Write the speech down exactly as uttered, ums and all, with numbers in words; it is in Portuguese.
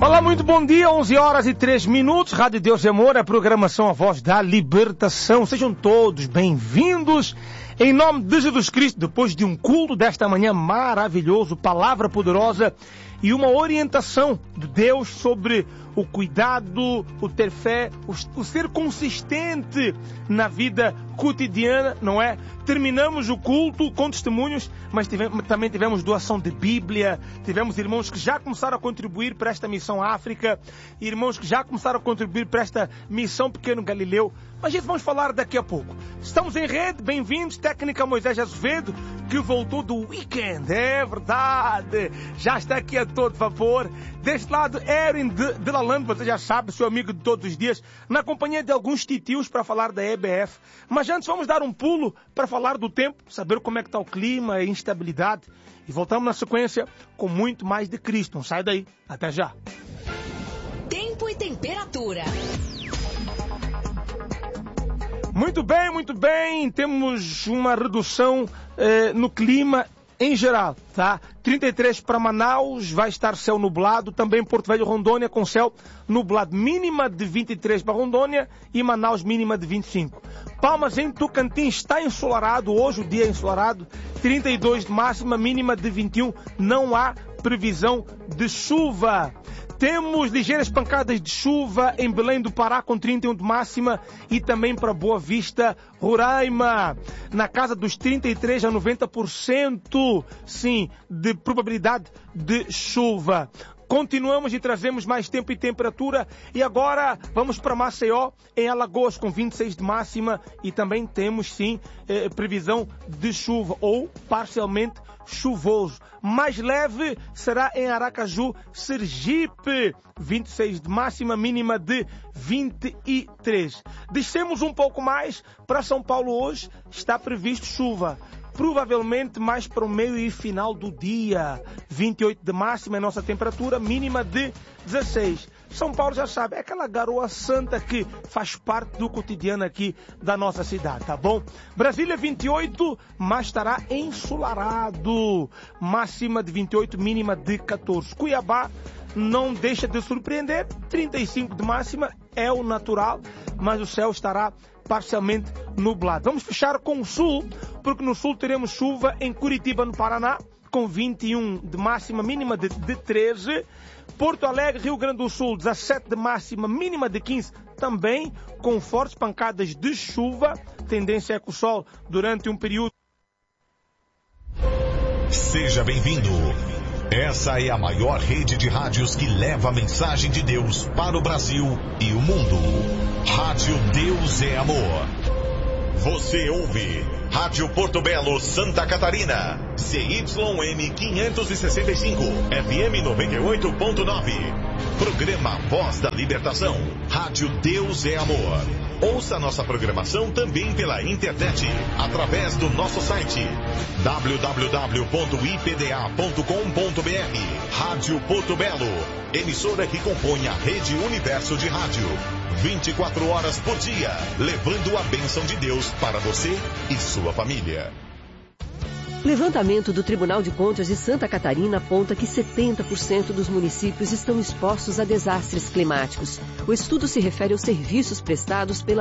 Olá, muito bom dia, onze horas e três minutos, Rádio Deus e Amor, a programação A Voz da Libertação. Sejam todos bem-vindos, em nome de Jesus Cristo, depois de um culto desta manhã maravilhoso, palavra poderosa e uma orientação de Deus sobre o cuidado, o ter fé, o, o ser consistente na vida cotidiana, não é? Terminamos o culto com testemunhos, mas tivemos, também tivemos doação de Bíblia, tivemos irmãos que já começaram a contribuir para esta missão África, irmãos que já começaram a contribuir para esta missão Pequeno Galileu, mas isso vamos falar daqui a pouco. Estamos em rede, bem-vindos, técnica Moisés Azevedo, que voltou do weekend, é verdade, já está aqui a todo vapor. Deste lado, Erin de, de Lalande, você já sabe, seu amigo de todos os dias, na companhia de alguns titios para falar da E B F. Mas antes vamos dar um pulo para falar do tempo, saber como é que está o clima, a instabilidade. E voltamos na sequência com muito mais de Cristo. Não sai daí, até já. Tempo e temperatura. Muito bem, muito bem. Temos uma redução eh, no clima em geral, tá? trinta e três para Manaus, vai estar céu nublado. Também Porto Velho, Rondônia, com céu nublado. Mínima de vinte e três para Rondônia e Manaus mínima de vinte e cinco. Palmas em Tocantins está ensolarado, hoje o dia é ensolarado. trinta e dois de máxima, mínima de vinte e um. Não há previsão de chuva. Temos ligeiras pancadas de chuva em Belém do Pará com trinta e um de máxima e também para Boa Vista, Roraima, na casa dos trinta e três a noventa por cento, sim, de probabilidade de chuva. Continuamos e trazemos mais tempo e temperatura e agora vamos para Maceió, em Alagoas com vinte e seis de máxima e também temos sim eh, previsão de chuva ou parcialmente chuvoso. Mais leve será em Aracaju, Sergipe, vinte e seis de máxima, mínima de vinte e três. Descemos um pouco mais para São Paulo hoje, está previsto chuva. Provavelmente mais para o meio e final do dia. vinte e oito de máxima é a nossa temperatura, mínima de dezesseis. São Paulo já sabe, é aquela garoa santa que faz parte do cotidiano aqui da nossa cidade, tá bom? Brasília vinte e oito, mas estará ensolarado. Máxima de vinte e oito, mínima de catorze. Cuiabá não deixa de surpreender, trinta e cinco de máxima é o natural, mas o céu estará parcialmente nublado. Vamos fechar com o sul, porque no sul teremos chuva em Curitiba, no Paraná, com vinte e um de máxima, mínima de, de treze. Porto Alegre, Rio Grande do Sul, dezessete de máxima, mínima de quinze, também com fortes pancadas de chuva. Tendência é que o sol, durante um período... Seja bem-vindo. Essa é a maior rede de rádios que leva a mensagem de Deus para o Brasil e o mundo. Rádio Deus é Amor. Você ouve Rádio Porto Belo, Santa Catarina, C Y M quinhentos e sessenta e cinco, F M noventa e oito ponto nove. Programa Voz da Libertação. Rádio Deus é Amor. Ouça nossa programação também pela internet, através do nosso site w w w ponto i p d a ponto com ponto b r. Rádio Porto Belo, emissora que compõe a Rede Universo de Rádio. vinte e quatro horas por dia, levando a bênção de Deus para você e sua família. Levantamento do Tribunal de Contas de Santa Catarina aponta que setenta por cento dos municípios estão expostos a desastres climáticos. O estudo se refere aos serviços prestados pela